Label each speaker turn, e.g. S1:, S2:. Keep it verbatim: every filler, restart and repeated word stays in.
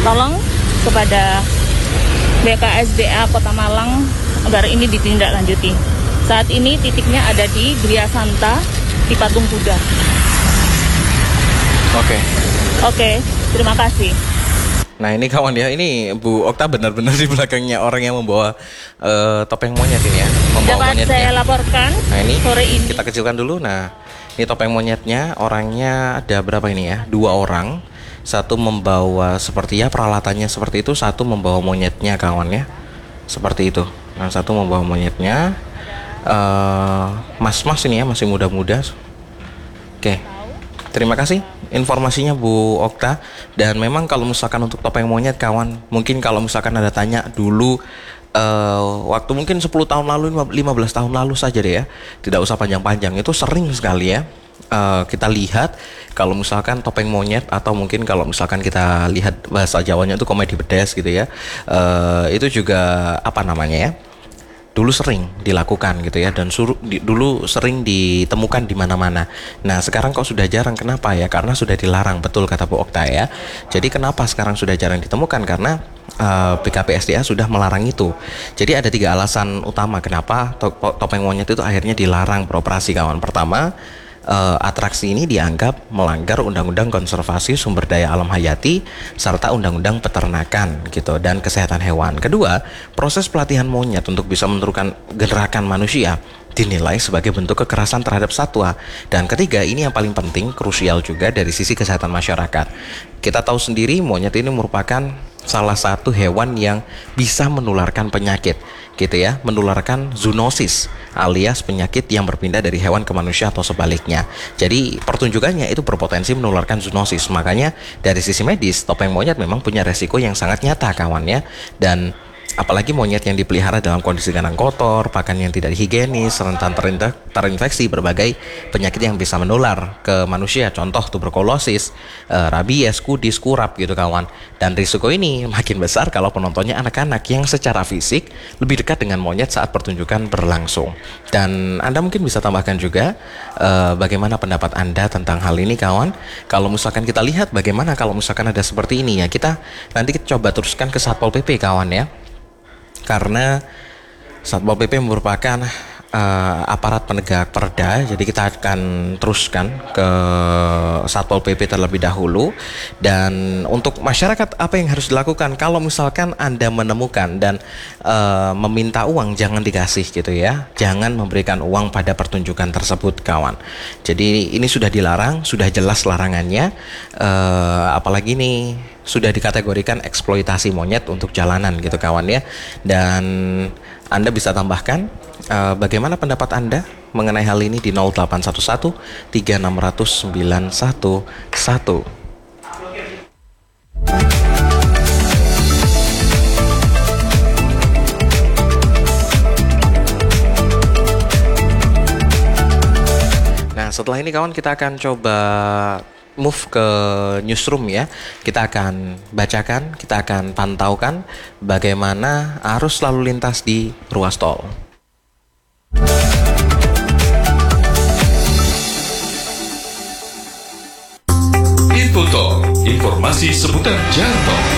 S1: Tolong kepada B K S D A Kota Malang agar ini ditindaklanjuti. Saat ini titiknya ada di Gria Santa di Patung Kuda.
S2: Oke.
S1: Oke, terima kasih.
S2: Nah ini kawan ya, ini Bu Okta benar-benar di belakangnya orang yang membawa uh, topeng monyet ini ya, membawa
S1: Dapat
S2: monyetnya.
S1: saya laporkan
S2: Nah ini
S1: sore ini.
S2: kita kecilkan dulu. Nah ini topeng monyetnya, orangnya ada berapa ini ya? Dua orang, satu membawa seperti ya peralatannya seperti itu, satu membawa monyetnya kawan ya, seperti itu. Nah satu membawa monyetnya, uh, mas-mas ini ya, masih muda-muda. Oke. Terima kasih informasinya Bu Okta. Dan memang kalau misalkan untuk topeng monyet kawan, mungkin kalau misalkan ada tanya dulu uh, waktu mungkin sepuluh tahun lalu, lima belas tahun lalu saja deh ya, tidak usah panjang-panjang, itu sering sekali ya uh, kita lihat kalau misalkan topeng monyet, atau mungkin kalau misalkan kita lihat bahasa Jawanya itu komedi bedes gitu ya, uh, itu juga apa namanya ya, dulu sering dilakukan gitu ya, dan suruh di, dulu sering ditemukan di mana-mana. Nah sekarang kok sudah jarang, kenapa ya? Karena sudah dilarang, betul kata Bu Okta ya. Jadi kenapa sekarang sudah jarang ditemukan? Karena uh, B K P S D A sudah melarang itu. Jadi ada tiga alasan utama kenapa topeng monyet itu akhirnya dilarang beroperasi kawan. Pertama, Uh, atraksi ini dianggap melanggar Undang-Undang Konservasi Sumber Daya Alam Hayati serta Undang-Undang Peternakan gitu dan Kesehatan Hewan. Kedua, proses pelatihan monyet untuk bisa menurunkan gerakan manusia dinilai sebagai bentuk kekerasan terhadap satwa. Dan ketiga, ini yang paling penting, krusial juga dari sisi kesehatan masyarakat. Kita tahu sendiri monyet ini merupakan salah satu hewan yang bisa menularkan penyakit gitu ya, menularkan zoonosis alias penyakit yang berpindah dari hewan ke manusia atau sebaliknya. Jadi pertunjukannya itu berpotensi menularkan zoonosis. Makanya dari sisi medis, topeng monyet memang punya resiko yang sangat nyata kawannya. Dan apalagi monyet yang dipelihara dalam kondisi kandang kotor, pakan yang tidak higienis, rentan terinfeksi berbagai penyakit yang bisa menular ke manusia, contoh tuberkulosis, eh, rabies, kudis, kurap gitu kawan. Dan risiko ini makin besar kalau penontonnya anak-anak yang secara fisik lebih dekat dengan monyet saat pertunjukan berlangsung. Dan Anda mungkin bisa tambahkan juga eh, bagaimana pendapat Anda tentang hal ini kawan. Kalau misalkan kita lihat bagaimana kalau misalkan ada seperti ini ya, kita nanti kita coba teruskan ke Satpol P P kawan ya. Karena Satpol P P merupakan uh, aparat penegak perda, jadi kita akan teruskan ke Satpol P P terlebih dahulu. Dan untuk masyarakat, apa yang harus dilakukan kalau misalkan Anda menemukan dan uh, meminta uang, jangan dikasih gitu ya, jangan memberikan uang pada pertunjukan tersebut kawan. Jadi ini sudah dilarang, sudah jelas larangannya, uh, apalagi nih sudah dikategorikan eksploitasi monyet untuk jalanan gitu kawan ya. Dan Anda bisa tambahkan uh, bagaimana pendapat Anda mengenai hal ini di nol delapan satu satu tiga enam nol nol sembilan satu satu. Nah setelah ini kawan, kita akan coba move ke newsroom ya. Kita akan bacakan, kita akan pantaukan bagaimana arus lalu lintas di ruas tol.
S3: Info Tol, informasi seputar jalan tol.